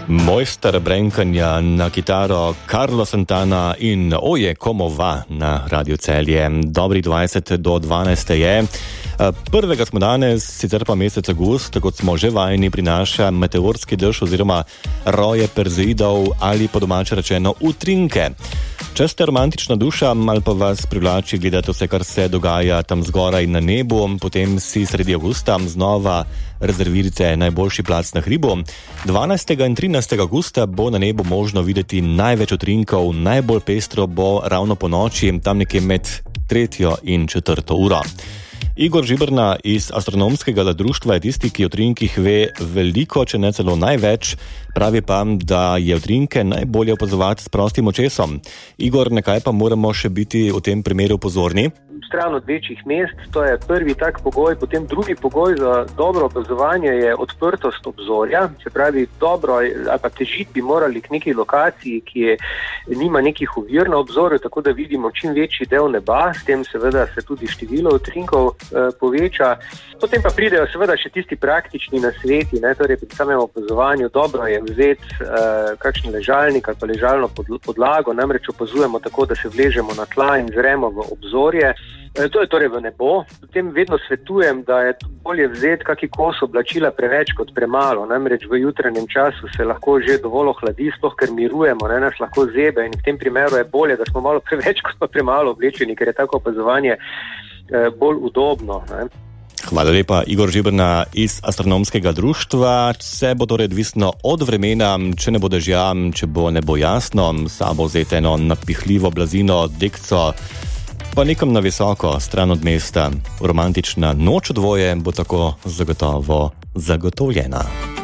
Mojster brenkanja na kitaro Carlo Santana in Oje komo va na Radio Celje. Dobri 20 do 12 je. Prvega smo danes, sicer pa mesec avgust, kot smo že vajeni, prinaša meteorski dež oziroma roje perzeidov ali po domače rečeno utrinke. Če ste romantična duša ali pa vas privlači gledati vse, kar se dogaja tam zgoraj na nebu, potem si sredi avgusta znova rezervirajte najboljši plac na hribu. 12. in 13. avgusta bo na nebu možno videti največ utrinkov, najbolj pestro bo ravno po noči, tam nekje med 3. in 4. uro. Igor Žiberna iz Astronomskega društva je tisti, ki o utrinkih ve veliko, če ne celo največ, pravi pa, da je utrinke najbolje opazovati s prostim očesom. Igor, na kaj pa moramo še biti v tem primeru pozorni? Stran od večjih mest, to je prvi tak pogoj, potem drugi pogoj za dobro opazovanje je odprtost obzorja, se pravi dobro ali pa težiti bi morali k neki lokaciji, ki nima nekih ovir na obzorju, tako da vidimo čim večji del neba, s tem seveda se tudi število utrinkov poveča. Potem pa pridejo seveda še tisti praktični nasveti, torej pri samem opazovanju dobro je vzeti kakšen ležalnik ali pa ležalno podlago, namreč opazujemo tako, da se vležemo na tla in zremo v obzorje. To je torej v nebo. Potem vedno svetujem, da je bolje vzeti kaki kos oblačila preveč kot premalo. Namreč v jutranjem času se lahko že dovolj ohladi, sploh ker mirujemo, nas lahko zebe in v tem primeru je bolje, da smo malo preveč kot pa premalo oblečeni, ker je tako opazovanje bolj udobno. Hvala lepa, Igor Žiberna iz Astronomskega društva. Vse bo torej odvisno od vremena, če ne bo dežja, če bo nebo jasno, sabo vzeti eno napihljivo blazino, dekco, pa nekam na visoko, stran od mesta. Romantična noč v dvoje bo tako zagotovo zagotovljena.